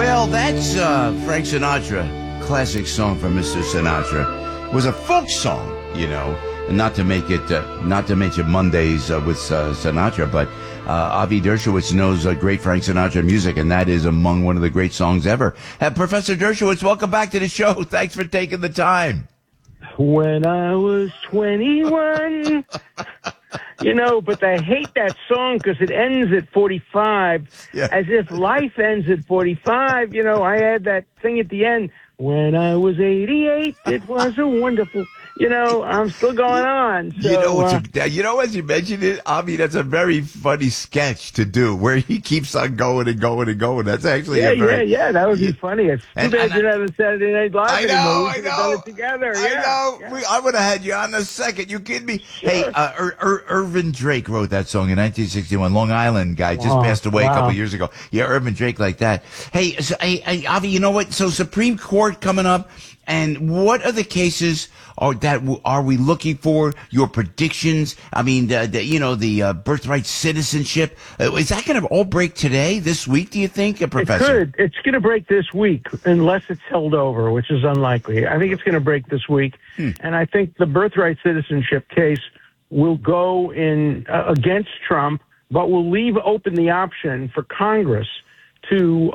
Well, that's Frank Sinatra, classic song from Mr. Sinatra. It was a folk song, you know, and not to mention Mondays with Sinatra, but Avi Dershowitz knows great Frank Sinatra music, and that is among one of the great songs ever. Professor Dershowitz, welcome back to the show. Thanks for taking the time. When I was 21, you know, but I hate that song because it ends at 45, as if life ends at 45. You know, I had that thing at the end. When I was 88, it was a wonderful... You know, I'm still going on. So, you know, as you mentioned it, Avi, that's a very funny sketch to do, where he keeps on going and going and going. That's actually that would be funny. It's too bad you're not on Saturday Night Live anymore. We could have done it together. I would have had you on a second. You kidding me? Sure. Hey, Irvin Drake wrote that song in 1961. Long Island guy just passed away a couple years ago. Yeah, Irvin Drake like that. Hey, Avi, you know what? So Supreme Court coming up. And what are the cases are we looking for? Your predictions? I mean, the birthright citizenship. Is that going to all break today, this week, do you think, Professor? It could. It's going to break this week, unless it's held over, which is unlikely. I think it's going to break this week. And I think the birthright citizenship case will go in against Trump, but will leave open the option for Congress to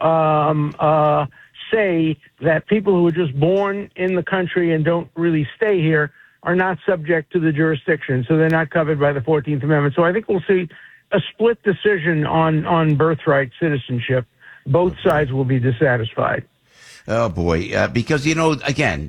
say that people who are just born in the country and don't really stay here are not subject to the jurisdiction, so they're not covered by the 14th Amendment. So I think we'll see a split decision on birthright citizenship. Both sides will be dissatisfied. Oh boy, because again,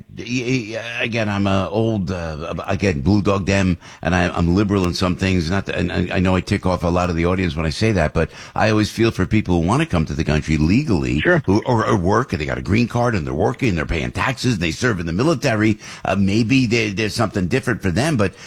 I'm a old, Blue Dog Dem, and I'm liberal in some things. And I know I tick off a lot of the audience when I say that, but I always feel for people who want to come to the country legally, sure, or work, and they got a green card, and they're working, and they're paying taxes, and they serve in the military. Maybe there's something different for them, but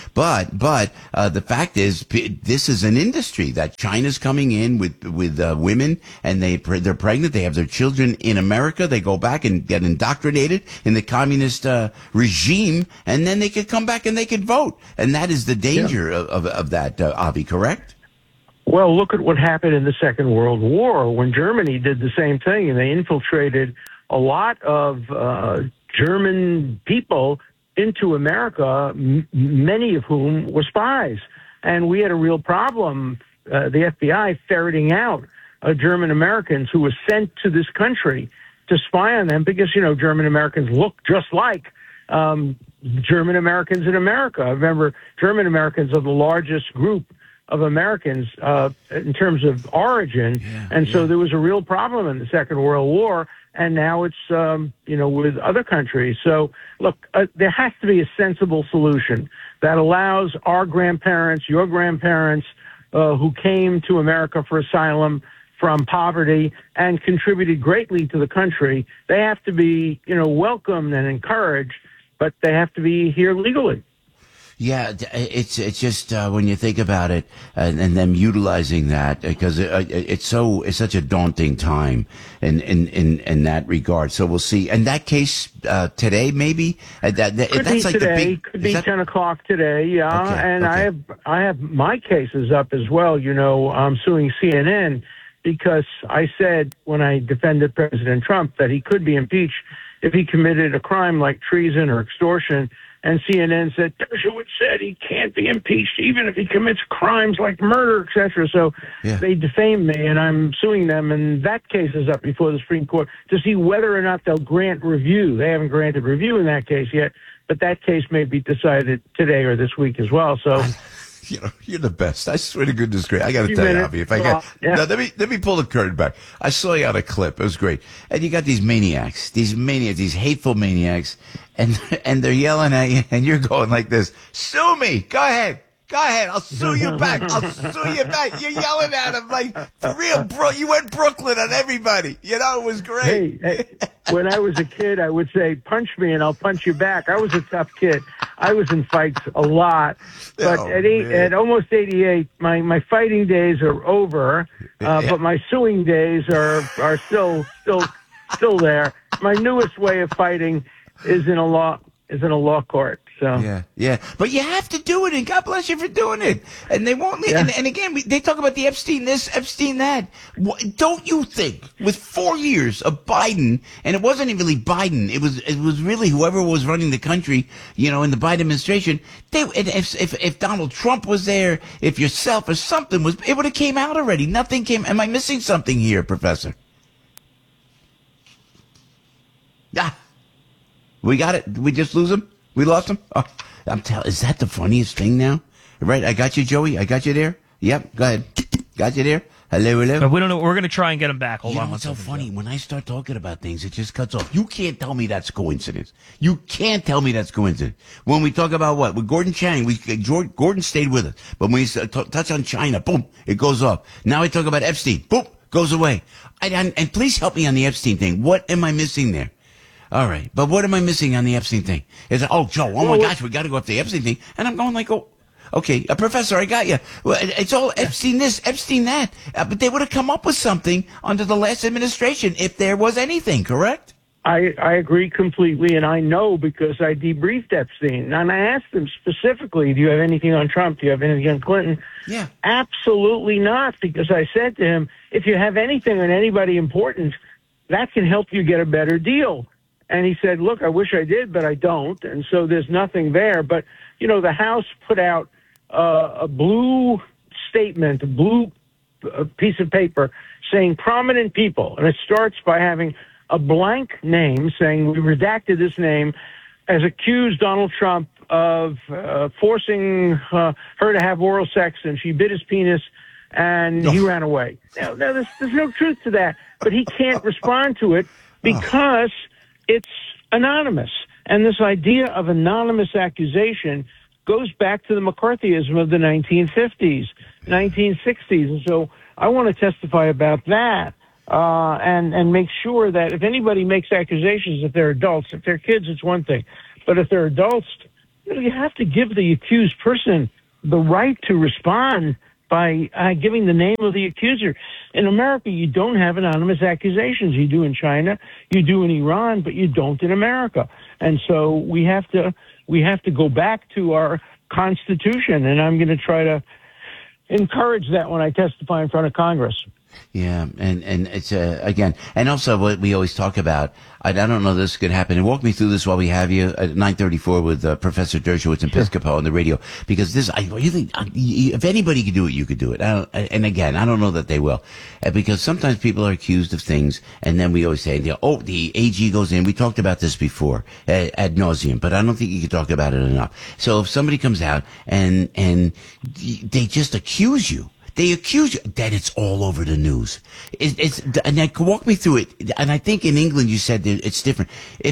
the fact is, this is an industry that China's coming in with women, and they're pregnant, they have their children in America, they go back and get indoctrinated in the communist regime, and then they could come back and they could vote. And that is the danger of that, Avi, correct? Well, look at what happened in the Second World War when Germany did the same thing, and they infiltrated a lot of German people into America, many of whom were spies. And we had a real problem, the FBI ferreting out German Americans who were sent to this country to spy on them because, German Americans look just like German Americans in America. Remember, German Americans are the largest group of Americans in terms of origin. So there was a real problem in the Second World War, and now it's, with other countries. So, look, there has to be a sensible solution that allows our grandparents, your grandparents, who came to America for asylum from poverty and contributed greatly to the country. They have to be, welcomed and encouraged, but they have to be here legally. Yeah, it's just when you think about it, and them utilizing that, because it's such a daunting time in that regard. So we'll see. And that case today, maybe could be like today. Could be 10 o'clock today. Yeah, okay, and okay. I have my cases up as well. I'm suing CNN because I said when I defended President Trump that he could be impeached if he committed a crime like treason or extortion. And CNN said, Dershowitz said he can't be impeached even if he commits crimes like murder, etc. So they defamed me, and I'm suing them. And that case is up before the Supreme Court to see whether or not they'll grant review. They haven't granted review in that case yet, but that case may be decided today or this week as well. So, you're the best. I swear to goodness, great. I got to tell you, Avi, if I got now, let me pull the curtain back. I saw you on a clip. It was great. And you got these hateful maniacs, and they're yelling at you, and you're going like this: "Sue me! Go ahead. I'll sue you back. You're yelling at them like real you went Brooklyn on everybody. It was great. Hey, when I was a kid, I would say, "Punch me, and I'll punch you back." I was a tough kid. I was in fights a lot, but at almost 88, my fighting days are over, but my suing days are still there. My newest way of fighting is in a law court. So yeah. But you have to do it, and God bless you for doing it. And they won't. Yeah. And again, they talk about the Epstein this, Epstein that. Don't you think with 4 years of Biden, and it wasn't even really Biden, it was really whoever was running the country, in the Biden administration. If Donald Trump was there, if yourself or something was, it would have came out already. Nothing came. Am I missing something here, Professor? Ah, we got it. Did we just lose him? We lost him? Oh, is that the funniest thing now? Right, I got you, Joey. I got you there. Yep, go ahead. Got you there. Hello. But we don't know. We're going to try and get him back. Hold on. It's so funny. When I start talking about things, it just cuts off. You can't tell me that's coincidence. You can't tell me that's coincidence. When we talk about what? With Gordon Chang, Gordon stayed with us. But when we touch on China, boom, it goes off. Now we talk about Epstein, boom, goes away. And please help me on the Epstein thing. What am I missing there? All right. But what am I missing on the Epstein thing? It's, Joe, my gosh, we got to go up the Epstein thing. And I'm going like, okay, Professor, I got you. Well, it's all Epstein this, Epstein that. But they would have come up with something under the last administration if there was anything, correct? I agree completely, and I know because I debriefed Epstein. And I asked him specifically, do you have anything on Trump? Do you have anything on Clinton? Yeah. Absolutely not, because I said to him, if you have anything on anybody important, that can help you get a better deal. And he said, look, I wish I did, but I don't. And so there's nothing there. But, the House put out a blue statement, a blue piece of paper saying prominent people. And it starts by having a blank name saying we redacted this name as accused Donald Trump of forcing her to have oral sex, and she bit his penis and he ran away. Now there's no truth to that, but he can't respond to it because it's anonymous. And this idea of anonymous accusation goes back to the McCarthyism of the 1950s, 1960s. And so I want to testify about that and make sure that if anybody makes accusations, if they're adults, if they're kids, it's one thing. But if they're adults, you have to give the accused person the right to respond by giving the name of the accuser. In America, you don't have anonymous accusations. You do in China, you do in Iran, but you don't in America. And so we have to go back to our Constitution, and I'm going to try to encourage that when I testify in front of Congress. Yeah, and it's again, and also what we always talk about. I don't know this could happen. And walk me through this while we have you at 9:34 with Professor Dershowitz and Piscopo on the radio, because this, I really, if anybody could do it, you could do it. And again, I don't know that they will, because sometimes people are accused of things, and then we always say, the AG goes in. We talked about this before ad nauseum, but I don't think you can talk about it enough. So if somebody comes out and they just accuse you. They accuse you, then it's all over the news. And walk me through it. And I think in England you said that it's different.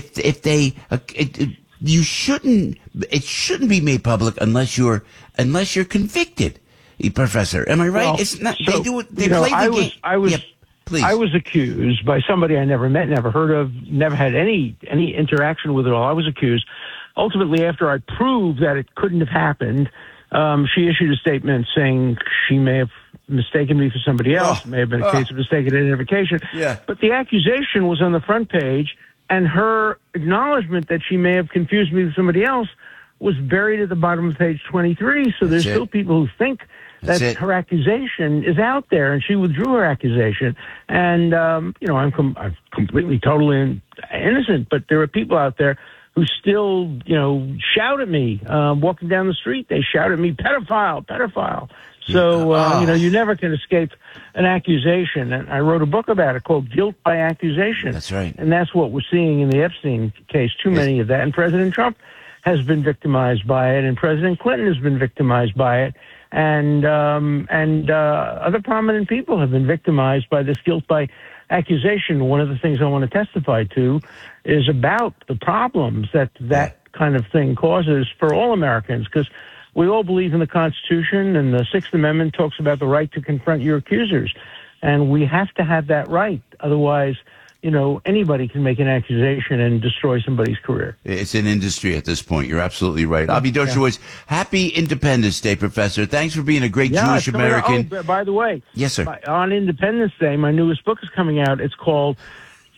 It shouldn't be made public unless you're convicted, Professor. Am I right? Well, it's not. So, they do it. They play the game. I was accused by somebody I never met, never heard of, never had any interaction with at all. I was accused. Ultimately, after I proved that it couldn't have happened, she issued a statement saying she may have mistaken me for somebody else. It may have been a case of mistaken identification. Yeah. But the accusation was on the front page, and her acknowledgement that she may have confused me with somebody else was buried at the bottom of page 23. So there's still people who think that her accusation is out there, and she withdrew her accusation. And, I'm completely, totally innocent, but there are people out there who still, shout at me, walking down the street. They shout at me, pedophile. So, you never can escape an accusation. And I wrote a book about it called Guilt by Accusation. That's right. And that's what we're seeing in the Epstein case, too many of that. And President Trump has been victimized by it, and President Clinton has been victimized by it. And other prominent people have been victimized by this guilt by accusation. One of the things I want to testify to is about the problems that kind of thing causes for all Americans, because we all believe in the Constitution, and the Sixth Amendment talks about the right to confront your accusers. And we have to have that right. Otherwise, anybody can make an accusation and destroy somebody's career. It's an industry at this point. You're absolutely right. Avi Dershowitz, happy Independence Day, Professor. Thanks for being a great Jewish American. By the way. Yes, sir. On Independence Day, my newest book is coming out. It's called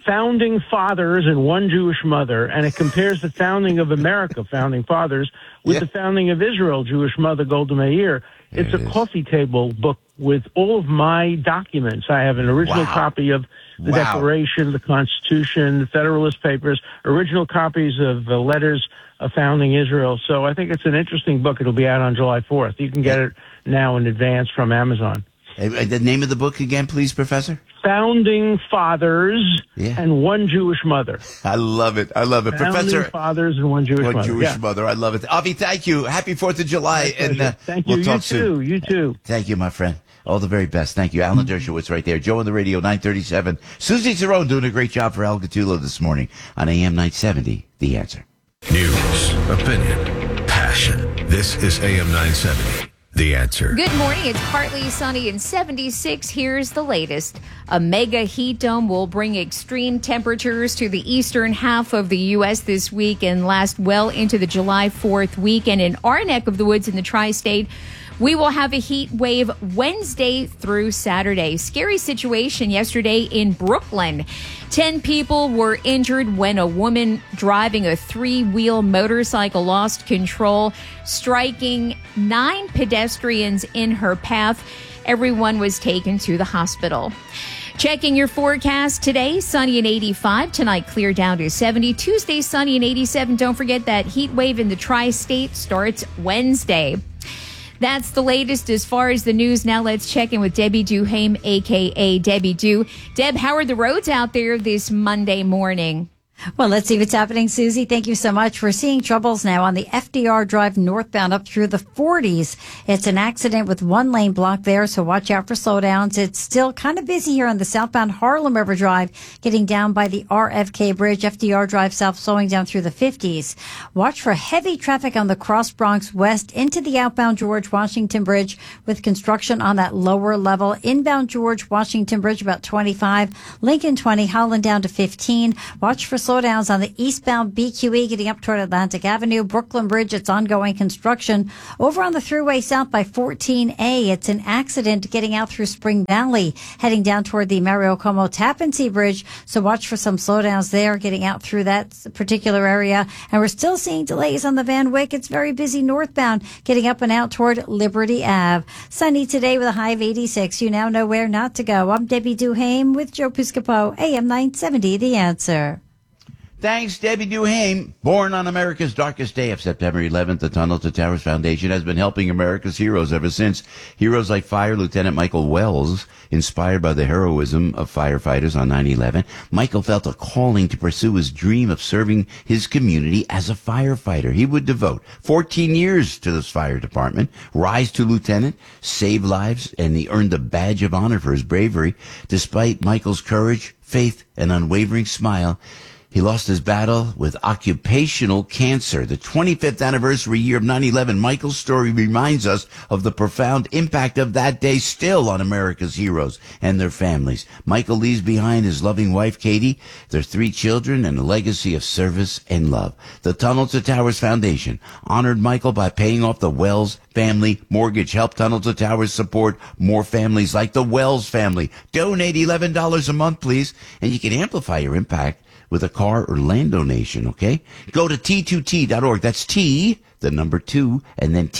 founding fathers and one Jewish mother, and it compares the founding of America, founding fathers, with the founding of Israel, Jewish mother Golda Meir. It's a coffee table book with all of my documents. I have an original copy of the Declaration, the Constitution, the Federalist Papers, original copies of the letters of founding Israel. So I think it's an interesting book. It'll be out on July 4th. You can get it now in advance from Amazon. The name of the book again, please, Professor? Founding Fathers and One Jewish Mother. I love it. Founding Professor. Fathers and One Jewish Mother. Mother. I love it. Avi, thank you. Happy 4th of July. And thank you. We'll talk soon. You too. Thank you, my friend. All the very best. Thank you. Alan Dershowitz right there. Joe on the radio, 937. Susie Cerrone doing a great job for Al Gattullo this morning on AM 970. The Answer. News, opinion, passion. This is AM 970. The Answer. Good morning. It's partly sunny and 76. Here's the latest. A mega heat dome will bring extreme temperatures to the eastern half of the U.S. this week and last well into the July 4th weekend. In our neck of the woods in the tri-state, we will have a heat wave Wednesday through Saturday. Scary situation yesterday in Brooklyn. 10 people were injured when a woman driving a 3-wheel motorcycle lost control, striking 9 pedestrians in her path. Everyone was taken to the hospital. Checking your forecast today, sunny and 85. Tonight, clear down to 70. Tuesday, sunny and 87. Don't forget that heat wave in the tri-state starts Wednesday. That's the latest as far as the news. Now let's check in with Debbie Duhame, a.k.a. Debbie Du. Deb, how are the roads out there this Monday morning? Well, let's see what's happening, Susie. Thank you so much. We're seeing troubles now on the FDR Drive northbound up through the 40s. It's an accident with one lane block there, so watch out for slowdowns. It's still kind of busy here on the southbound Harlem River Drive, getting down by the RFK Bridge. FDR Drive south slowing down through the 50s. Watch for heavy traffic on the Cross Bronx west into the outbound George Washington Bridge with construction on that lower level. Inbound George Washington Bridge about 25, Lincoln 20, Holland down to 15. Watch for slowdowns on the eastbound BQE getting up toward Atlantic Avenue. Brooklyn Bridge, it's ongoing construction. Over on the thruway south by 14A, it's an accident getting out through Spring Valley, heading down toward the Mario Como Tappan Zee Bridge. So watch for some slowdowns there getting out through that particular area. And we're still seeing delays on the Van Wyck. It's very busy northbound, getting up and out toward Liberty Ave. Sunny today with a high of 86. You now know where not to go. I'm Debbie Duhame with Joe Piscopo, AM 970, The Answer. Thanks, Debbie Duhame. Born on America's darkest day of September 11th, the Tunnel to Towers Foundation has been helping America's heroes ever since. Heroes like Fire Lieutenant Michael Wells, inspired by the heroism of firefighters on 9/11. Michael felt a calling to pursue his dream of serving his community as a firefighter. He would devote 14 years to this fire department, rise to lieutenant, save lives, and he earned the badge of honor for his bravery. Despite Michael's courage, faith, and unwavering smile, he lost his battle with occupational cancer. The 25th anniversary year of 9/11, Michael's story reminds us of the profound impact of that day still on America's heroes and their families. Michael leaves behind his loving wife, Katie, their 3 children, and a legacy of service and love. The Tunnel to Towers Foundation honored Michael by paying off the Wells family mortgage. Help Tunnel to Towers support more families like the Wells family. Donate $11 a month, please, and you can amplify your impact with a car or land donation, okay? Go to T2T.org. That's T, the number 2, and then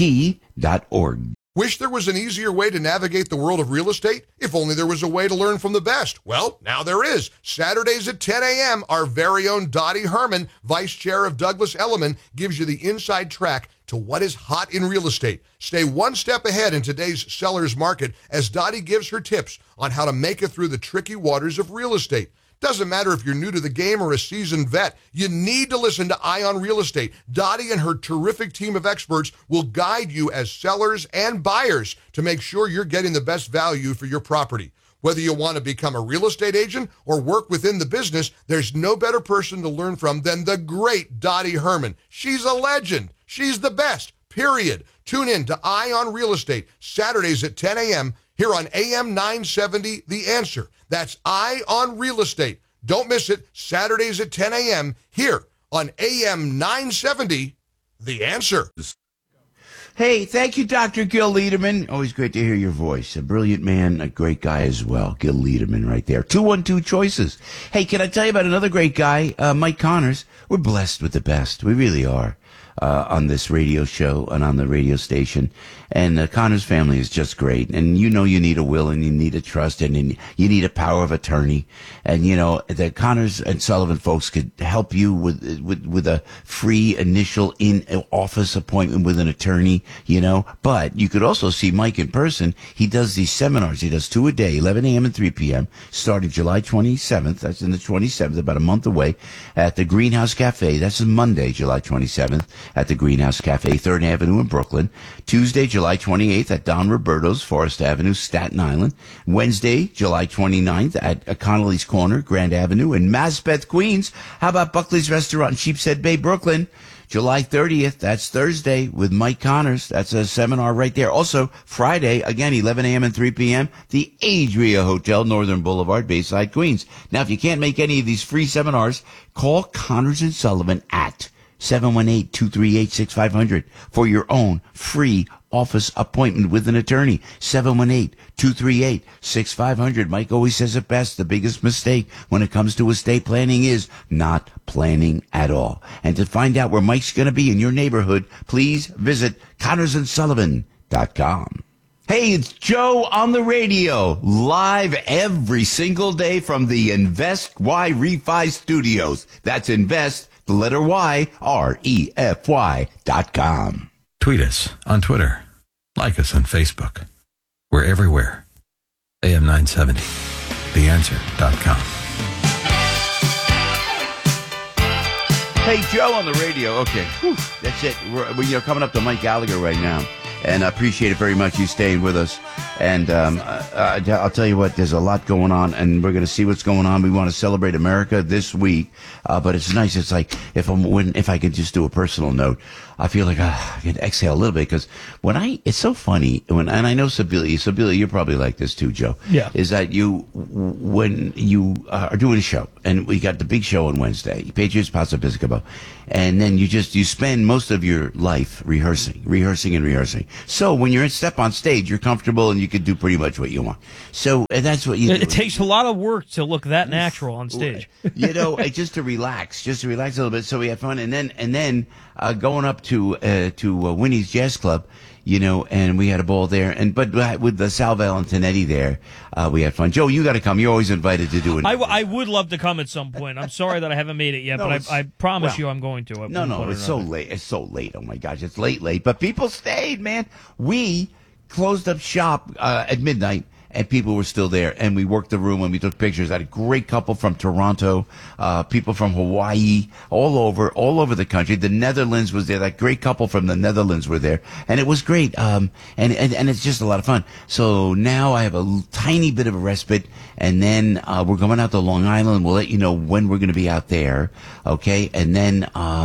T.org. Wish there was an easier way to navigate the world of real estate? If only there was a way to learn from the best. Well, now there is. Saturdays at 10 a.m., our very own Dottie Herman, Vice Chair of Douglas Elliman, gives you the inside track to what is hot in real estate. Stay one step ahead in today's seller's market as Dottie gives her tips on how to make it through the tricky waters of real estate. Doesn't matter if you're new to the game or a seasoned vet, you need to listen to Ion Real Estate. Dottie and her terrific team of experts will guide you as sellers and buyers to make sure you're getting the best value for your property. Whether you want to become a real estate agent or work within the business, there's no better person to learn from than the great Dottie Herman. She's a legend. She's the best, period. Tune in to Ion Real Estate, Saturdays at 10 a.m. here on AM 970, The Answer. That's Ion Real Estate. Don't miss it, Saturdays at 10 a.m. here on AM 970, The Answer. Hey, thank you, Dr. Gil Liederman. Always great to hear your voice. A brilliant man, a great guy as well. Gil Liederman right there. 212 Choices. Hey, can I tell you about another great guy, Mike Connors? We're blessed with the best. We really are. On this radio show and on the radio station. And the Connors family is just great. And you know you need a will and you need a trust and you need a power of attorney. And you know, the Connors and Sullivan folks could help you with a free initial in-office appointment with an attorney, you know. But you could also see Mike in person. He does these seminars. He does 2 a day, 11 a.m. and 3 p.m., starting July 27th. That's in the 27th, about a month away, at the Greenhouse Cafe. That's Monday, July 27th. At the Greenhouse Cafe, 3rd Avenue in Brooklyn. Tuesday, July 28th at Don Roberto's, Forest Avenue, Staten Island. Wednesday, July 29th at Connolly's Corner, Grand Avenue in Maspeth, Queens. How about Buckley's Restaurant in Sheepshead Bay, Brooklyn? July 30th, that's Thursday, with Mike Connors. That's a seminar right there. Also, Friday, again, 11 a.m. and 3 p.m., the Adria Hotel, Northern Boulevard, Bayside, Queens. Now, if you can't make any of these free seminars, call Connors and Sullivan at 718-238-6500 for your own free office appointment with an attorney. 718-238-6500. Mike always says it best. The biggest mistake when it comes to estate planning is not planning at all. And to find out where Mike's going to be in your neighborhood, please visit ConnorsandSullivan.com. Hey, it's Joe on the radio, live every single day from the Invest Y Refi Studios. That's Invest, the letter Y, REFY.com. Tweet us on Twitter. Like us on Facebook. We're everywhere. AM970. TheAnswer.com. Hey, Joe on the radio. Okay, whew, that's it. We're coming up to Mike Gallagher right now. And I appreciate it very much you staying with us. And I'll tell you what, there's a lot going on, and we're going to see what's going on. We want to celebrate America this week, but it's nice. It's like if I could just do a personal note, I feel like I can exhale a little bit because it's so funny and I know Sibylla, you're probably like this too, Joe. Yeah. Is that when you are doing a show, and we got the big show on Wednesday, Patriots Pazza Piscopo, and then you spend most of your life rehearsing. So when you're step on stage, you're comfortable and you can do pretty much what you want. So and that's what you do. It takes a lot of work to look that natural on stage. Just to relax a little bit. So we had fun, and then going up to Winnie's Jazz Club, and we had a ball there. But with the Sal Valentinetti there, we had fun. Joe, you got to come. You're always invited to do it. I would love to come at some point. I'm sorry that I haven't made it yet, but I promise you I'm going to. No, it's so late. It's so late. Oh my gosh, it's late. But people stayed, man. We closed up shop at midnight. And people were still there, and we worked the room, and we took pictures. I had a great couple from Toronto, people from Hawaii, all over the country. The Netherlands was there. That great couple from the Netherlands were there, and it was great. And it's just a lot of fun. So now I have a tiny bit of a respite, and then we're going out to Long Island. We'll let you know when we're going to be out there, okay? And then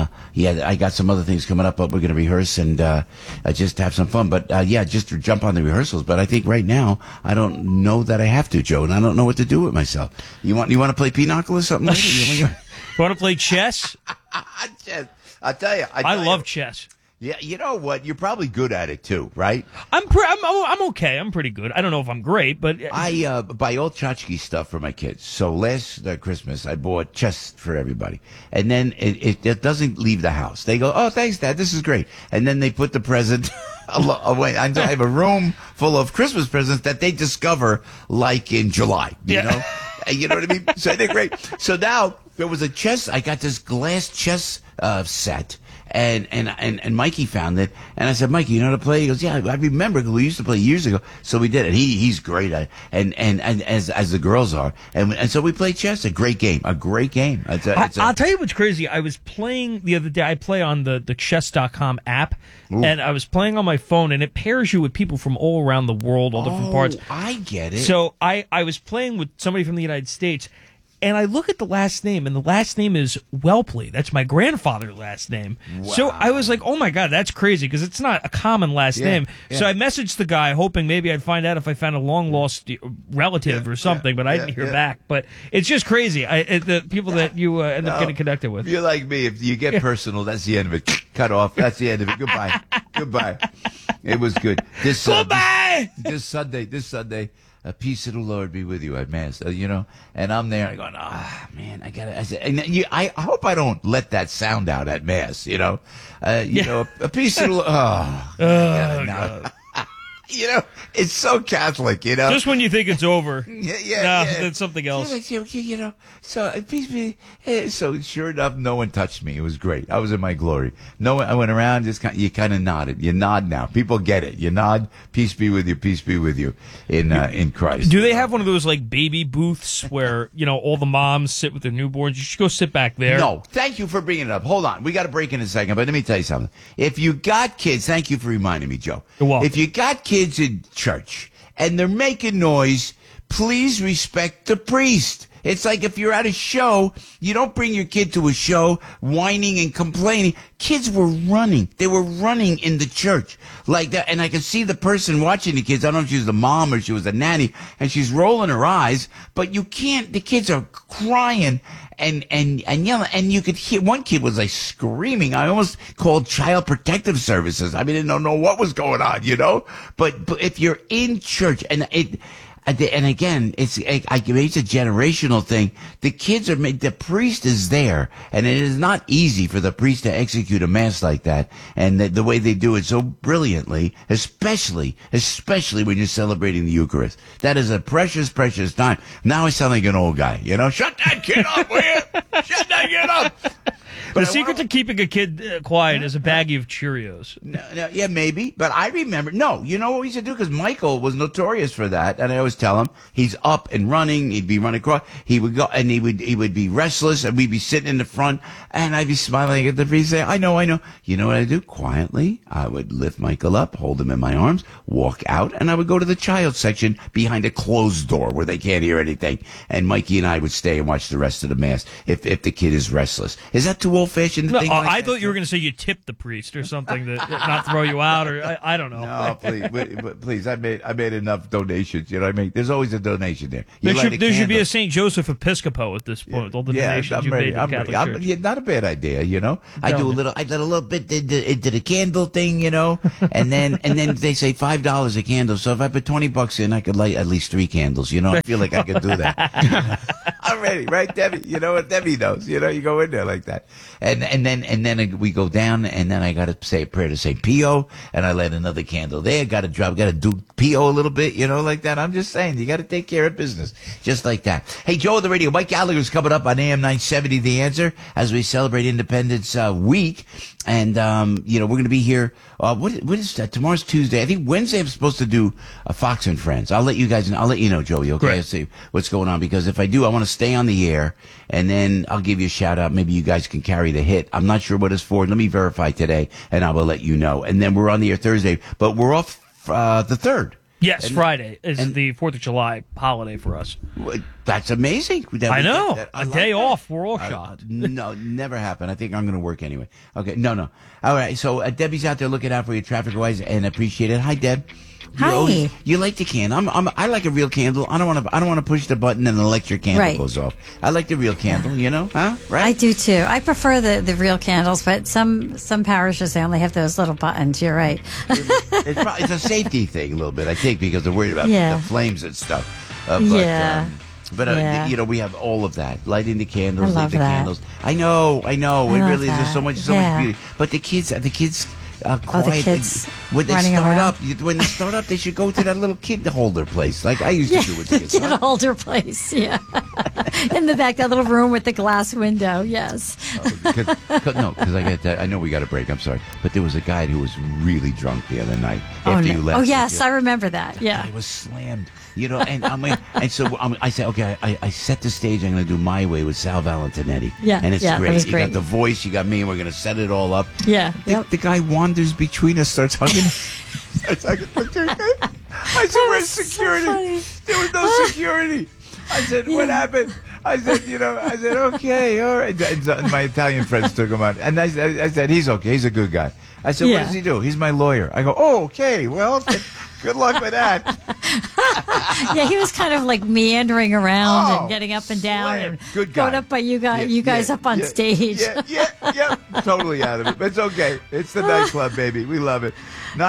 I got some other things coming up, but we're going to rehearse and just have some fun. But just to jump on the rehearsals. But I think right now I don't know that I have to, Joe, and I don't know what to do with myself. You want to play pinochle or something? You want to play chess? Chess. I tell you, I love chess. Yeah, you know what? You're probably good at it too, right? I'm okay. I'm pretty good. I don't know if I'm great, but I buy all tchotchke stuff for my kids. So last Christmas, I bought chess for everybody, and then it doesn't leave the house. They go, "Oh, thanks, Dad. This is great," and then they put the present away. I have a room full of Christmas presents that they discover like in July. You know what I mean? So they're great. So now there was a chess. I got this glass chess set. And Mikey found it, and I said, Mikey, you know how to play? He goes, yeah, I remember, we used to play years ago. So we did it. He's great at it, and as the girls are, and so we played chess. A great game. I'll tell you what's crazy. I was playing the other day. I play on the chess.com app, and I was playing on my phone, and it pairs you with people from all around the world, all different parts. I get it. So I was playing with somebody from the United States. And I look at the last name, and the last name is Welpley. That's my grandfather's last name. Wow. So I was like, oh, my God, that's crazy, because it's not a common last name. Yeah. So I messaged the guy, hoping maybe I'd find out if I found a long-lost relative or something, but I didn't hear back. But it's just crazy, the people that you end up getting connected with. You're like me. If you get personal, that's the end of it. Cut off. That's the end of it. Goodbye. Goodbye. It was good. This Goodbye! This Sunday, peace of the Lord be with you at Mass, and I'm there going, man, I said, I hope I don't let that sound out at Mass, a peace of the Lord. God. It's so Catholic, Just when you think it's over. Yeah. That's something else. So peace be. So sure enough, no one touched me. It was great. I was in my glory. I went around, you kind of nodded. You nod now. People get it. You nod. Peace be with you. Peace be with you in Christ. Do they have one of those like baby booths where all the moms sit with their newborns? You should go sit back there. No, thank you for bringing it up. Hold on, we got to break in a second, but let me tell you something. If you got kids, thank you for reminding me, Joe. You're welcome. If you got kids in church and they're making noise, please respect the priest. It's like if you're at a show, you don't bring your kid to a show whining and complaining. Kids were running. They were running in the church like that. And I could see the person watching the kids. I don't know if she was the mom or she was a nanny, and she's rolling her eyes, but you can't, the kids are crying and yelling. And you could hear one kid was like screaming. I almost called Child Protective Services. I mean, I didn't know what was going on, but if you're in church and again, it's a generational thing. The kids the priest is there, and it is not easy for the priest to execute a mass like that, and the way they do it so brilliantly, especially when you're celebrating the Eucharist. That is a precious, precious time. Now I sound like an old guy, Shut that kid up, will you? Shut that kid up! The secret to keeping a kid quiet is a baggie of Cheerios. No, yeah, maybe. But I remember, what we used to do? Because Michael was notorious for that. And I always tell him, he's up and running. He'd be running across. He would go, and he would be restless, and we'd be sitting in the front, and I'd be smiling at the priest, say, I know. You know what I do? Quietly, I would lift Michael up, hold him in my arms, walk out, and I would go to the child section behind a closed door where they can't hear anything. And Mikey and I would stay and watch the rest of the mass if the kid is restless. Is that too old-fashioned? No, I thought you were going to say you tipped the priest or something to not throw you out, or I don't know. No, please. I made enough donations. You know what I mean? There's always a donation there. There should be a St. Joseph Episcopo at this point with all the donations you made to the Catholic Church. Yeah, not a bad idea. I did a little bit into the candle thing, and then they say $5 a candle. So if I put $20 in, I could light at least 3 candles. I feel like I could do that. I'm ready, right, Debbie? You know what Debbie knows? You go in there like that, and then we go down, and then I got to say a prayer to St. Pio, and I light another candle there. Got to do Pio a little bit, like that. I'm just saying, you got to take care of business, just like that. Hey, Joe on the radio. Mike Gallagher's coming up on AM 970, The Answer, as we celebrate Independence Week. And, we're going to be here. What is that? Tomorrow's Tuesday. I think Wednesday I'm supposed to do Fox and Friends. I'll let you guys know. I'll let you know, Joey, okay? I'll see what's going on, because if I do, I want to stay on the air, and then I'll give you a shout out. Maybe you guys can carry the hit. I'm not sure what it's for. Let me verify today, and I will let you know. And then we're on the air Thursday, but we're off the 3rd. Yes, Friday is the 4th of July holiday for us. That's amazing. I know. A day off. We're all shot. No, never happened. I think I'm going to work anyway. Okay. No. All right. So Debbie's out there looking out for you traffic-wise, and appreciate it. Hi, Deb. Hi. You like the candle. I like a real candle. I don't want to push the button and the electric candle goes off. I like the real candle, huh? Right? I do too. I prefer the real candles, but some parishes, they only have those little buttons. You're right. It's a safety thing a little bit, I think, because they're worried about the flames and stuff. But we have all of that. Lighting the candles, light the candles. I know. It really is. There's so much beauty. But the kids quiet. The kids when they start up, they should go to that little kid holder place, like I used to do with kids. Kid holder place, yeah. In the back, that little room with the glass window. Yes. Because I get that. I know we got a break. I'm sorry, but there was a guy who was really drunk the other night after you left. Oh yes, I remember that. Yeah. I was slammed. And so I said, okay, I set the stage. I'm going to do My Way with Sal Valentinetti. Yeah, and it's great. It was you great. got the voice, you got me, and we're going to set it all up. Yeah. The guy wanders between us, starts hugging. I said, where's security? There was no security. I said, what happened? I said, okay, all right. And my Italian friends took him out. And I said, he's okay. He's a good guy. I said, what does he do? He's my lawyer. I go, oh, okay. Well, Good luck with that. Yeah, he was kind of like meandering around and getting up and down slam. and Good guy. going up by you guys up on stage. Yeah. Totally out of it. But it's okay. It's the nightclub, baby. We love it.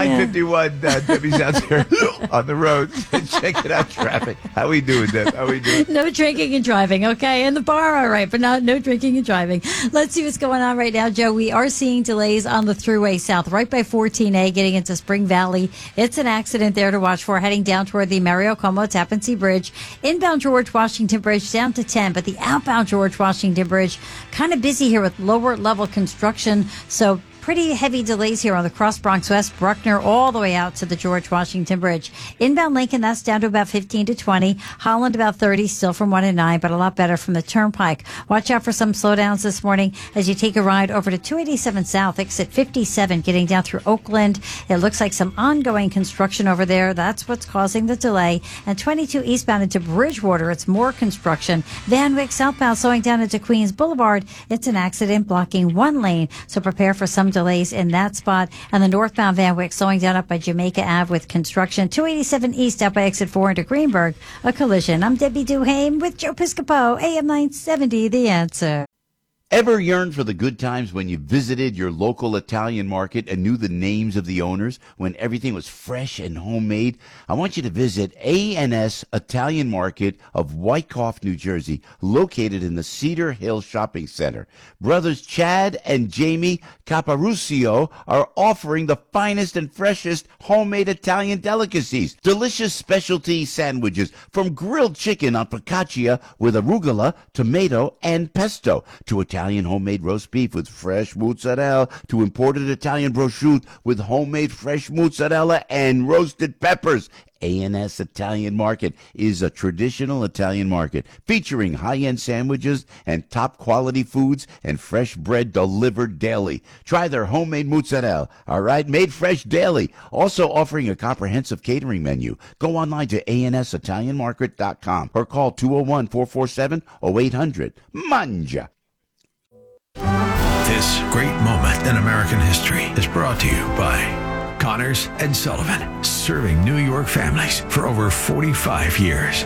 9:51, Debbie's out there on the road. Checking out traffic. How we doing, Deb? How we doing? No drinking and driving, okay? In the bar, all right, but no drinking and driving. Let's see what's going on right now, Joe. We are seeing delays on the Thruway South, right by 14A, getting into Spring Valley. It's an accident there to watch for, heading down toward the Mario Como Tappan Zee Bridge. Inbound George Washington Bridge down to 10, but the outbound George Washington Bridge kind of busy here with lower level construction, so pretty heavy delays here on the Cross Bronx West, Bruckner, all the way out to the George Washington Bridge. Inbound Lincoln, that's down to about 15 to 20. Holland, about 30, still from 1 to 9, but a lot better from the Turnpike. Watch out for some slowdowns this morning as you take a ride over to 287 South, exit 57, getting down through Oakland. It looks like some ongoing construction over there. That's what's causing the delay. And 22 eastbound into Bridgewater, it's more construction. Van Wyck southbound slowing down into Queens Boulevard. It's an accident blocking one lane, so prepare for some delays in that spot. And the northbound Van Wyck slowing down up by Jamaica Ave with construction. 287 east out by exit 4 into Greenberg, a collision. I'm Debbie Duhame with Joe Piscopo, AM 970, The Answer. Ever yearned for the good times when you visited your local Italian market and knew the names of the owners, when everything was fresh and homemade? I want you to visit A&S Italian Market of Wyckoff, New Jersey, located in the Cedar Hill Shopping Center. Brothers Chad and Jamie Caparucio are offering the finest and freshest homemade Italian delicacies. Delicious specialty sandwiches, from grilled chicken on focaccia with arugula, tomato, and pesto, to Italian homemade roast beef with fresh mozzarella, to imported Italian prosciutto with homemade fresh mozzarella and roasted peppers. A&S Italian Market is a traditional Italian market featuring high-end sandwiches and top-quality foods and fresh bread delivered daily. Try their homemade mozzarella, all right, made fresh daily. Also offering a comprehensive catering menu. Go online to ansitalianmarket.com or call 201-447-0800. Mangia. This great moment in American history is brought to you by Connors and Sullivan, serving New York families for over 45 years.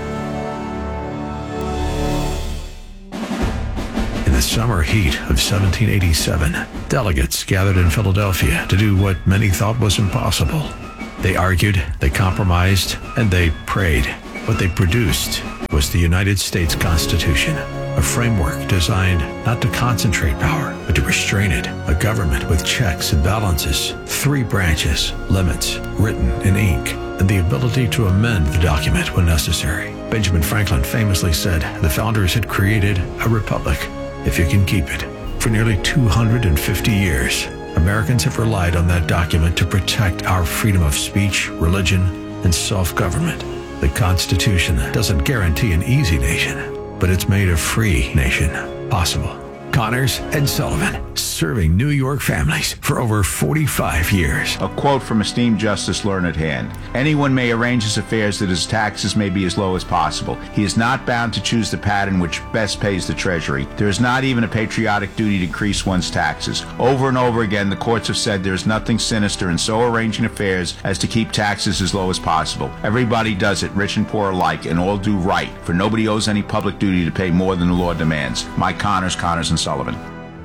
In the summer heat of 1787, delegates gathered in Philadelphia to do what many thought was impossible. They argued, they compromised, and they prayed. What they produced was the United States Constitution, a framework designed not to concentrate power, but to restrain it. A government with checks and balances, 3 branches, limits, written in ink, and the ability to amend the document when necessary. Benjamin Franklin famously said the founders had created a republic, if you can keep it. For nearly 250 years, Americans have relied on that document to protect our freedom of speech, religion, and self-government. The Constitution doesn't guarantee an easy nation, but it's made a free nation possible. Connors and Sullivan, serving New York families for over 45 years. A quote from esteemed Justice Learned Hand. Anyone may arrange his affairs that his taxes may be as low as possible. He is not bound to choose the pattern which best pays the Treasury. There is not even a patriotic duty to increase one's taxes. Over and over again, the courts have said there is nothing sinister in so arranging affairs as to keep taxes as low as possible. Everybody does it, rich and poor alike, and all do right, for nobody owes any public duty to pay more than the law demands. Mike Connors, Connors and Sullivan.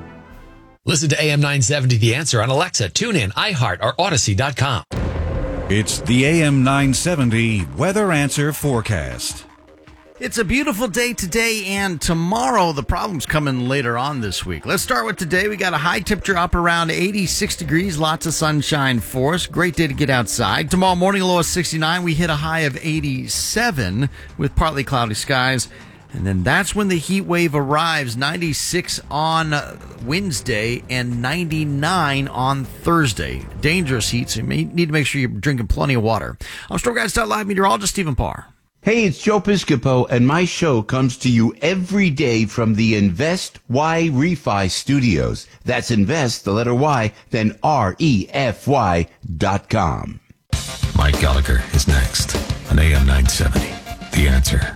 Listen to AM 970 The Answer on Alexa, TuneIn, iHeart, or Odyssey.com. It's the AM 970 Weather Answer Forecast. It's a beautiful day today and tomorrow. The problems coming later on this week. Let's start with today. We got a high temperature up around 86 degrees. Lots of sunshine for us. Great day to get outside. Tomorrow morning, a low of 69. We hit a high of 87 with partly cloudy skies. And then that's when the heat wave arrives. 96 on Wednesday and 99 on Thursday. Dangerous heat, so you may need to make sure you're drinking plenty of water. I'm Storm Guy Live meteorologist Stephen Parr. Hey, it's Joe Piscopo, and my show comes to you every day from the Invest Y Refi Studios. That's Invest, the letter Y, then REFY.com. Mike Gallagher is next on AM 970. The Answer.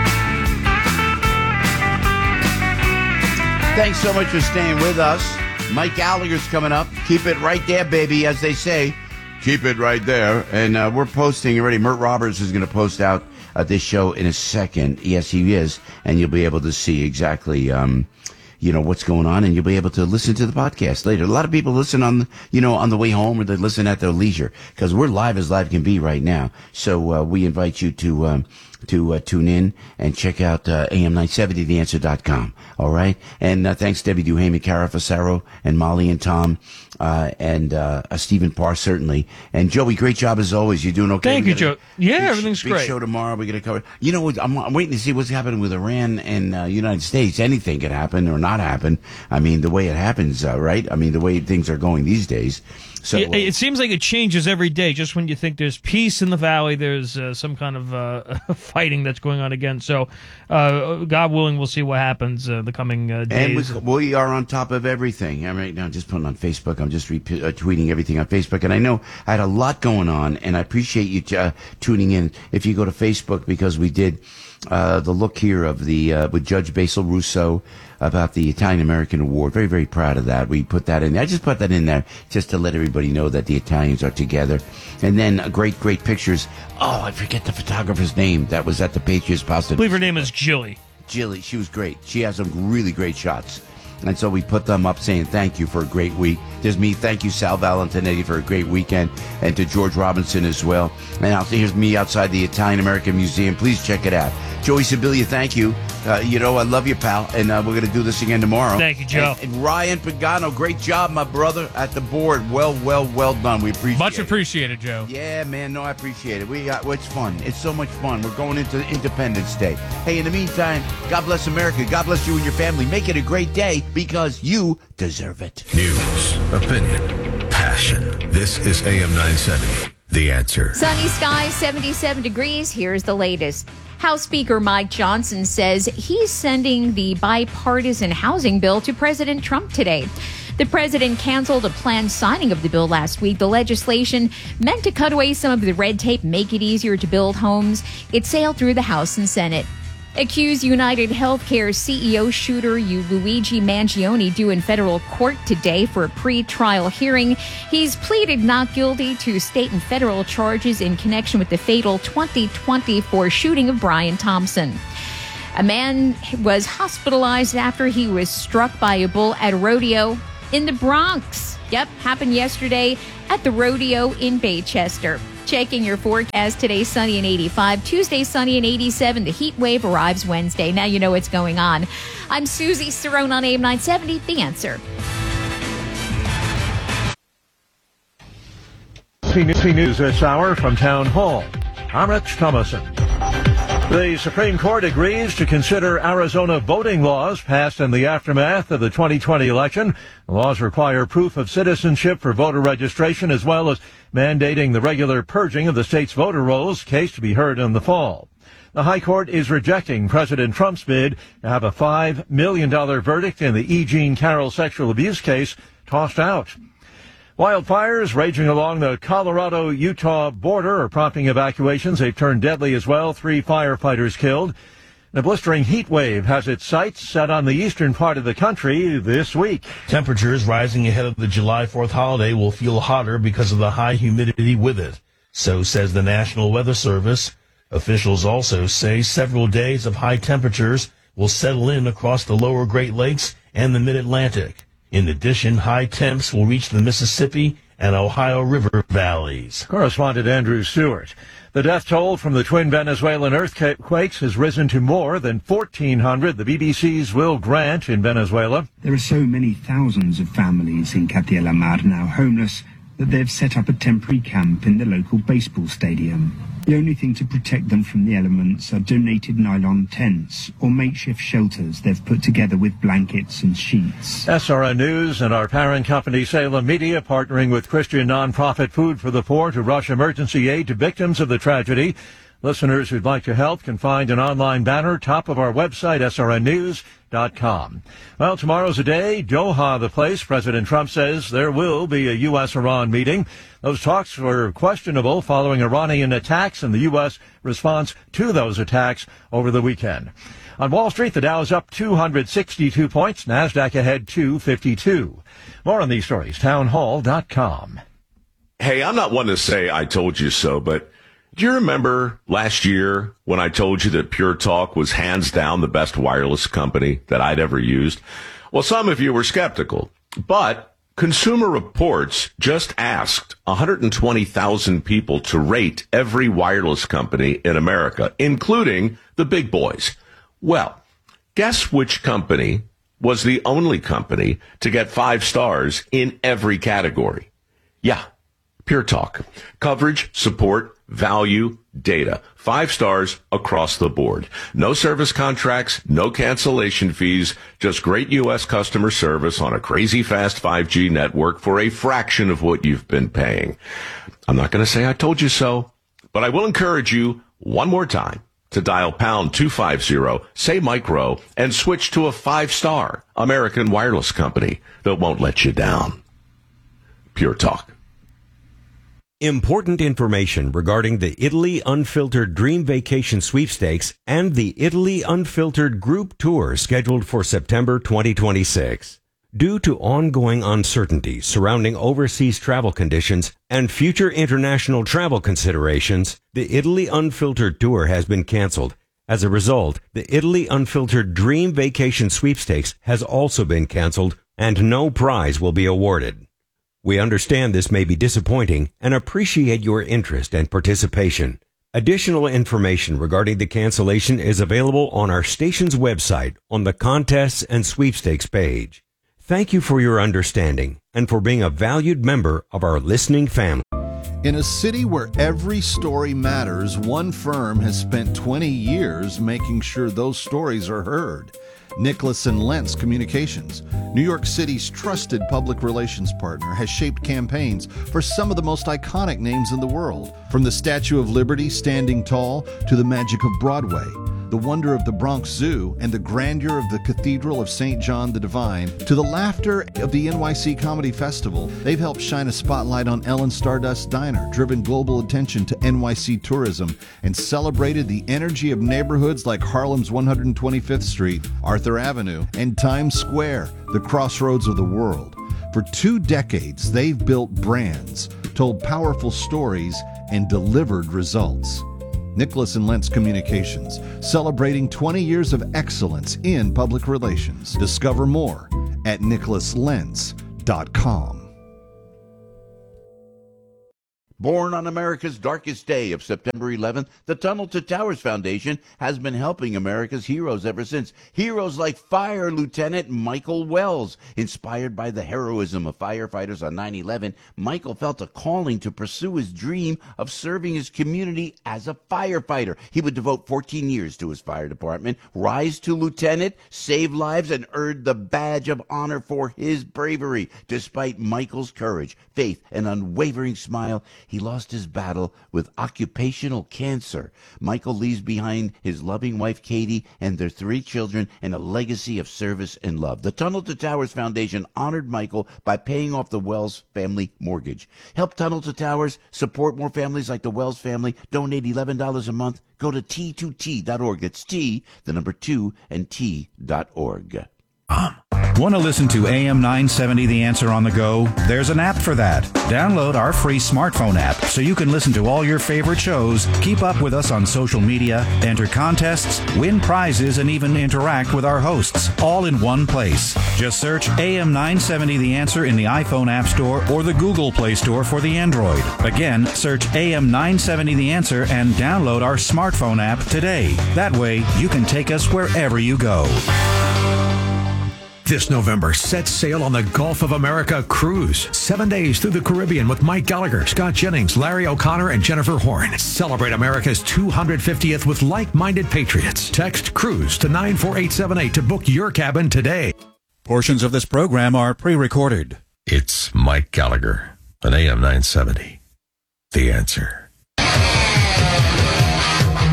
Thanks so much for staying with us. Mike Gallagher's coming up. Keep it right there, baby, as they say. Keep it right there. And we're posting already. Mert Roberts is going to post out this show in a second. Yes, he is. And you'll be able to see exactly, what's going on, and you'll be able to listen to the podcast later. A lot of people listen on the way home, or they listen at their leisure, because we're live as live can be right now. So we invite you to tune in and check out AM970theanswer.com. All right, and thanks Debbie Duhamel, Cara Fasaro, and Molly and Tom, and Stephen Parr certainly, and Joey. Great job as always. You're doing okay. Thank you, Joe. Yeah, everything's big great. Big show tomorrow. We're gonna cover. You know what? I'm waiting to see what's happening with Iran and United States. Anything could happen or not happen. I mean, the way it happens, right? I mean, the way things are going these days. So it seems like it changes every day. Just when you think there's peace in the valley, there's some kind of fighting that's going on again. So, God willing, we'll see what happens the coming days. And we are on top of everything. I'm right now just putting on Facebook. I'm just tweeting everything on Facebook. And I know I had a lot going on, and I appreciate you tuning in. If you go to Facebook, because we did the look here of the with Judge Basil Russo about the Italian American Award. Very, very proud of that. We put that in there. I just put that in there just to let everybody know that the Italians are together. And then great, great pictures. Oh, I forget the photographer's name. That was at the Patriots Boston. I believe her name is Jilly. Jilly. She was great. She has some really great shots. And so we put them up saying thank you for a great week. There's me. Thank you, Sal Valentinetti, for a great weekend. And to George Robinson as well. And here's me outside the Italian American Museum. Please check it out. Joey Sibilia, thank you. I love you, pal. And we're going to do this again tomorrow. Thank you, Joe. And Ryan Pagano, great job, my brother, at the board. Well done. We appreciate it. Much appreciated, Joe. Yeah, man. No, I appreciate it. It's fun. It's so much fun. We're going into Independence Day. Hey, in the meantime, God bless America. God bless you and your family. Make it a great day, because you deserve it. News, opinion, passion. This is AM 970. The Answer. Sunny skies, 77 degrees. Here's the latest. House Speaker Mike Johnson says he's sending the bipartisan housing bill to President Trump today. The president canceled a planned signing of the bill last week. The legislation, meant to cut away some of the red tape, make it easier to build homes, it sailed through the House and Senate. Accused United Healthcare CEO shooter Luigi Mangione due in federal court today for a pre-trial hearing. He's pleaded not guilty to state and federal charges in connection with the fatal 2024 shooting of Brian Thompson. A man was hospitalized after he was struck by a bull at a rodeo in the Bronx. Yep, happened yesterday at the rodeo in Baychester. Checking your forecast today, sunny and 85. Tuesday, sunny and 87. The heat wave arrives Wednesday. Now you know what's going on. I'm Susie Cerrone on AM 970, The Answer. News this hour from Town Hall. I'm Rich Thomason. The Supreme Court agrees to consider Arizona voting laws passed in the aftermath of the 2020 election. The laws require proof of citizenship for voter registration, as well as mandating the regular purging of the state's voter rolls, case to be heard in the fall. The High Court is rejecting President Trump's bid to have a $5 million verdict in the E. Jean Carroll sexual abuse case tossed out. Wildfires raging along the Colorado-Utah border are prompting evacuations. They've turned deadly as well. 3 firefighters killed. The blistering heat wave has its sights set on the eastern part of the country this week. Temperatures rising ahead of the July 4th holiday will feel hotter because of the high humidity with it. So says the National Weather Service. Officials also say several days of high temperatures will settle in across the lower Great Lakes and the Mid-Atlantic. In addition, high temps will reach the Mississippi and Ohio River valleys. Correspondent Andrew Stewart. The death toll from the twin Venezuelan earthquakes has risen to more than 1,400. The BBC's Will Grant in Venezuela. There are so many thousands of families in Catia la Mar now homeless that they've set up a temporary camp in the local baseball stadium. The only thing to protect them from the elements are donated nylon tents or makeshift shelters they've put together with blankets and sheets. SRN News and our parent company Salem Media, partnering with Christian nonprofit Food for the Poor, to rush emergency aid to victims of the tragedy. Listeners who'd like to help can find an online banner top of our website, srnnews.com. Well, tomorrow's a day. Doha, the place. President Trump says there will be a U.S.-Iran meeting. Those talks were questionable following Iranian attacks and the U.S. response to those attacks over the weekend. On Wall Street, the Dow is up 262 points. NASDAQ ahead 252. More on these stories, townhall.com. Hey, I'm not one to say I told you so, but do you remember last year when I told you that Pure Talk was hands down the best wireless company that I'd ever used? Well, some of you were skeptical, but Consumer Reports just asked 120,000 people to rate every wireless company in America, including the big boys. Well, guess which company was the only company to get 5 stars in every category? Yeah, Pure Talk. Coverage, support, value, data. 5 stars across the board. No service contracts, no cancellation fees, just great U.S. customer service on a crazy fast 5G network for a fraction of what you've been paying. I'm not going to say I told you so, but I will encourage you one more time to dial pound 250, say micro, and switch to a 5-star American wireless company that won't let you down. Pure Talk. Important information regarding the Italy Unfiltered Dream Vacation Sweepstakes and the Italy Unfiltered Group Tour scheduled for September 2026. Due to ongoing uncertainty surrounding overseas travel conditions and future international travel considerations, the Italy Unfiltered Tour has been canceled. As a result, the Italy Unfiltered Dream Vacation Sweepstakes has also been canceled, and no prize will be awarded. We understand this may be disappointing and appreciate your interest and participation. Additional information regarding the cancellation is available on our station's website on the Contests and Sweepstakes page. Thank you for your understanding and for being a valued member of our listening family. In a city where every story matters, one firm has spent 20 years making sure those stories are heard. Nicholas & Lentz Communications, New York City's trusted public relations partner, has shaped campaigns for some of the most iconic names in the world. From the Statue of Liberty standing tall to the magic of Broadway, the wonder of the Bronx Zoo and the grandeur of the Cathedral of St. John the Divine, to the laughter of the NYC Comedy Festival, they've helped shine a spotlight on Ellen Stardust Diner, driven global attention to NYC tourism, and celebrated the energy of neighborhoods like Harlem's 125th Street, Arthur Avenue, and Times Square, the crossroads of the world. For 2 decades, they've built brands, told powerful stories, and delivered results. Nicholas & Lentz Communications, celebrating 20 years of excellence in public relations. Discover more at nicholaslentz.com. Born on America's darkest day of September 11th, the Tunnel to Towers Foundation has been helping America's heroes ever since. Heroes like Fire Lieutenant Michael Wells. Inspired by the heroism of firefighters on 9/11, Michael felt a calling to pursue his dream of serving his community as a firefighter. He would devote 14 years to his fire department, rise to lieutenant, save lives, and earn the badge of honor for his bravery. Despite Michael's courage, faith, and unwavering smile, he lost his battle with occupational cancer. Michael leaves behind his loving wife, Katie, and their 3 children, and a legacy of service and love. The Tunnel to Towers Foundation honored Michael by paying off the Wells family mortgage. Help Tunnel to Towers, support more families like the Wells family, donate $11 a month. Go to T2T.org. That's T, the number 2, and T.org. Want to listen to AM 970 The Answer on the go? There's an app for that. Download our free smartphone app so you can listen to all your favorite shows, keep up with us on social media, enter contests, win prizes, and even interact with our hosts, all in one place. Just search AM 970 The Answer in the iPhone App Store or the Google Play Store for the Android. Again, search AM 970 The Answer and download our smartphone app today. That way, you can take us wherever you go. This November, set sail on the Gulf of America cruise. 7 days through the Caribbean with Mike Gallagher, Scott Jennings, Larry O'Connor, and Jennifer Horn. Celebrate America's 250th with like-minded patriots. Text CRUISE to 94878 to book your cabin today. Portions of this program are pre-recorded. It's Mike Gallagher on AM 970. The Answer.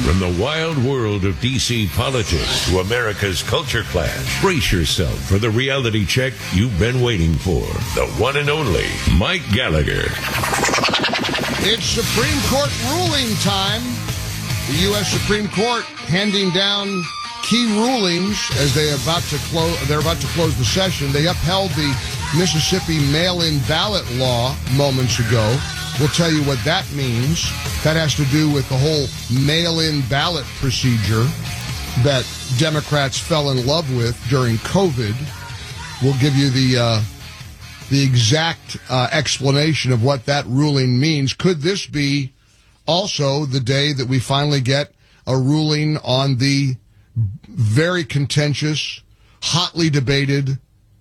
From the wild world of D.C. politics to America's culture clash, brace yourself for the reality check you've been waiting for. The one and only Mike Gallagher. It's Supreme Court ruling time. The U.S. Supreme Court handing down key rulings as they're about to close the session. They upheld the Mississippi mail-in ballot law moments ago. We'll tell you what that means. That has to do with the whole mail-in ballot procedure that Democrats fell in love with during COVID. We'll give you the exact explanation of what that ruling means. Could this be also the day that we finally get a ruling on the very contentious, hotly debated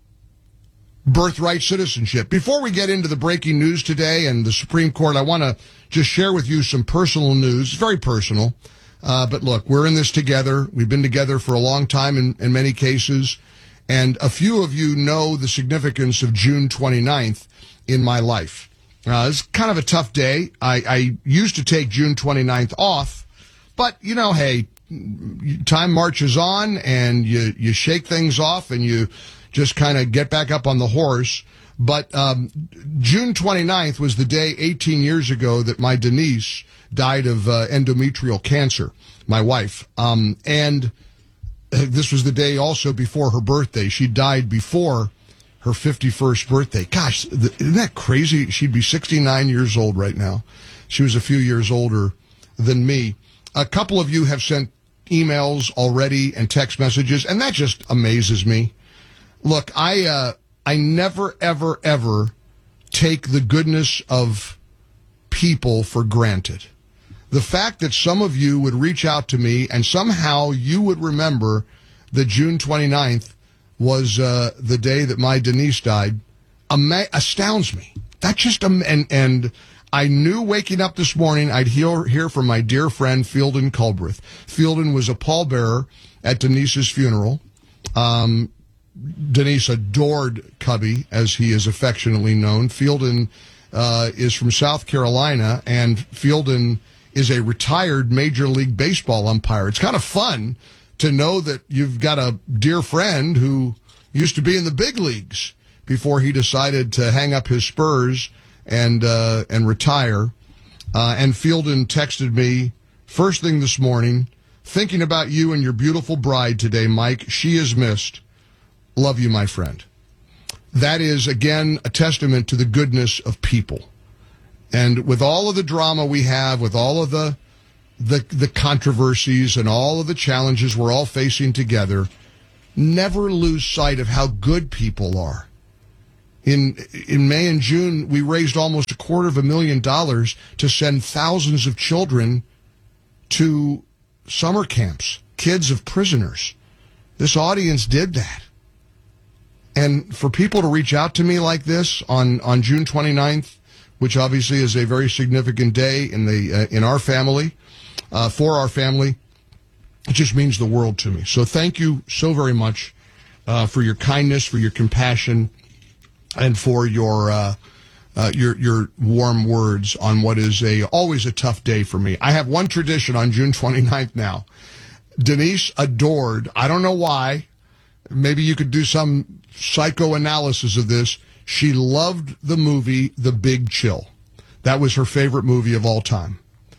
birthright citizenship? Before we get into the breaking news today and the Supreme Court, I want to just share with you some personal news. It's very personal. But look, we're in this together. We've been together for a long time in many cases. And a few of you know the significance of June 29th in my life. It's kind of a tough day. I used to take June 29th off, but you know, hey, time marches on and you shake things off and you just kind of get back up on the horse. But June 29th was the day 18 years ago that my Denise died of endometrial cancer, my wife. And this was the day also before her birthday. She died before her 51st birthday. Gosh, isn't that crazy? She'd be 69 years old right now. She was a few years older than me. A couple of you have sent emails already and text messages, and that just amazes me. Look, I never, ever, ever take the goodness of people for granted. The fact that some of you would reach out to me and somehow you would remember that June 29th was the day that my Denise died astounds me. That just and I knew waking up this morning I'd hear from my dear friend Fielden Culbreth. Fielden was a pallbearer at Denise's funeral. Denise adored Cubby, as he is affectionately known. Fielden is from South Carolina, and Fielden is a retired Major League Baseball umpire. It's kind of fun to know that you've got a dear friend who used to be in the big leagues before he decided to hang up his spurs and retire. And Fielden texted me first thing this morning, thinking about you and your beautiful bride today, Mike. She is missed. Love you, my friend. That is, again, a testament to the goodness of people. And with all of the drama we have, with all of the controversies and all of the challenges we're all facing together, never lose sight of how good people are. In May and June, we raised almost $250,000 to send thousands of children to summer camps, kids of prisoners. This audience did that. And for people to reach out to me like this on June 29th, which obviously is a very significant day in our family, for our family, it just means the world to me. So thank you so very much for your kindness, for your compassion, and for your warm words on what is always a tough day for me. I have one tradition on June 29th now. Denise adored, I don't know why, maybe you could do some psychoanalysis of this. She loved the movie The Big Chill. That was her favorite movie of all time.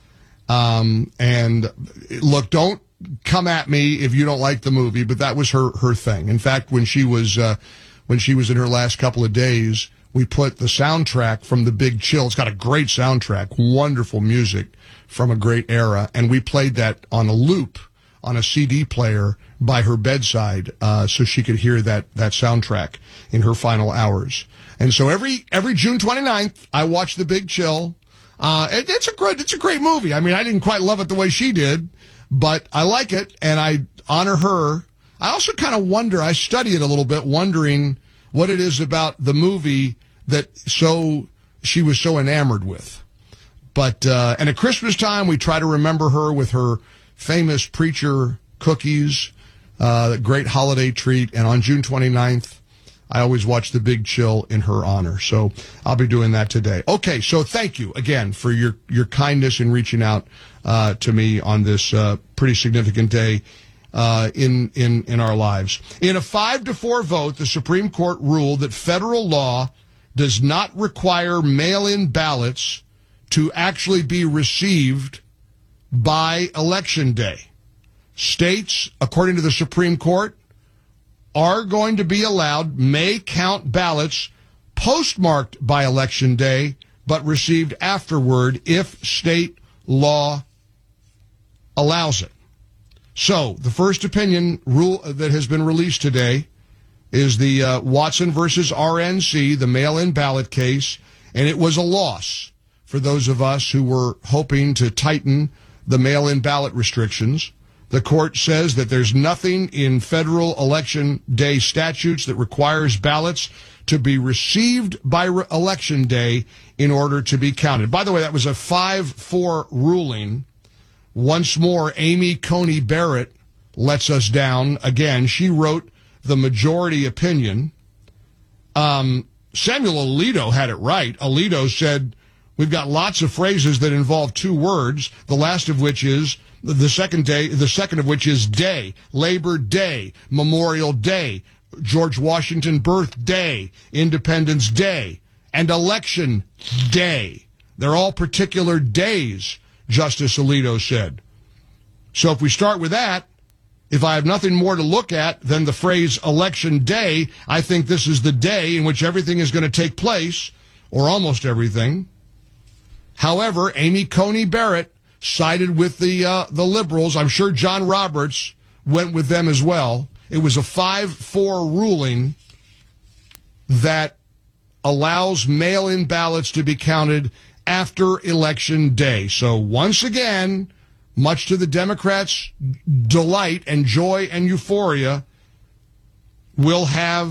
And look, don't come at me if you don't like the movie, but that was her thing. In fact, when she was in her last couple of days, we put the soundtrack from The Big Chill. It's got a great soundtrack, wonderful music from a great era, and we played that on a loop on a CD player by her bedside, so she could hear that soundtrack in her final hours. And so every June 29th, I watch The Big Chill. It's a great movie. I mean, I didn't quite love it the way she did, but I like it and I honor her. I also kind of wonder, I study it a little bit, wondering what it is about the movie that she was so enamored with. But, and at Christmas time, we try to remember her with her famous preacher cookies, the great holiday treat. And on June 29th, I always watch The Big Chill in her honor. So I'll be doing that today. Okay, so thank you again for your kindness in reaching out to me on this pretty significant day in our lives. In a 5-4 vote, the Supreme Court ruled that federal law does not require mail-in ballots to actually be received by Election Day. States, according to the Supreme Court, are going to be allowed, may count ballots postmarked by Election Day, but received afterward if state law allows it. So, the first opinion rule that has been released today is the Watson versus RNC, the mail-in ballot case, and it was a loss for those of us who were hoping to tighten the mail-in ballot restrictions. The court says that there's nothing in federal election day statutes that requires ballots to be received by Election Day in order to be counted. By the way, that was a 5-4 ruling. Once more, Amy Coney Barrett lets us down again. She wrote the majority opinion. Samuel Alito had it right. Alito said, we've got lots of phrases that involve two words, the last of which is the second of which is day, Labor Day, Memorial Day, George Washington birthday, Independence Day, and Election Day. They're all particular days, Justice Alito said. So if we start with that, if I have nothing more to look at than the phrase Election Day, I think this is the day in which everything is going to take place, or almost everything. However, Amy Coney Barrett sided with the liberals. I'm sure John Roberts went with them as well. It was a 5-4 ruling that allows mail-in ballots to be counted after Election Day. So once again, much to the Democrats' delight and joy and euphoria, we're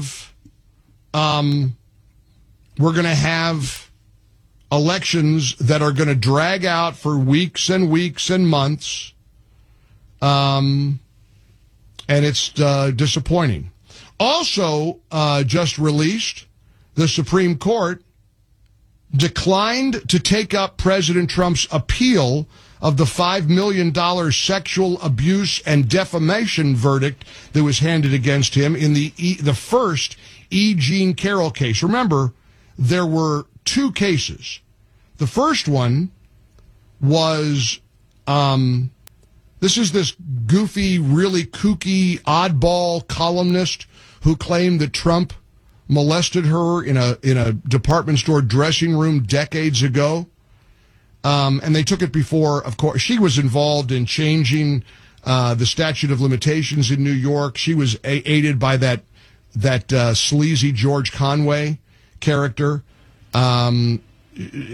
going to have elections that are going to drag out for weeks and weeks and months. And it's disappointing. Also, just released, the Supreme Court declined to take up President Trump's appeal of the $5 million sexual abuse and defamation verdict that was handed against him in the first E. Jean Carroll case. Remember, there were two cases. The first one was, this is this goofy, really kooky, oddball columnist who claimed that Trump molested her in a department store dressing room decades ago. And they took it before, of course. She was involved in changing the statute of limitations in New York. She was aided by that sleazy George Conway character.